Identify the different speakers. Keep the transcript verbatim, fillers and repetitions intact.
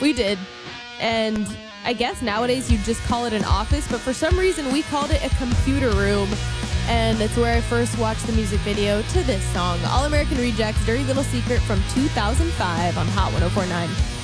Speaker 1: We did. And I guess nowadays you just call it an office, but for some reason we called it a computer room. And it's where I first watched the music video to this song, All American Rejects, Dirty Little Secret from two thousand five on Hot one oh four point nine.